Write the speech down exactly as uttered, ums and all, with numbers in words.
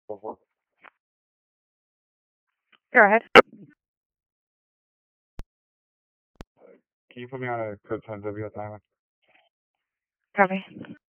Go ahead. Can you put me on a good time W timer? Copy.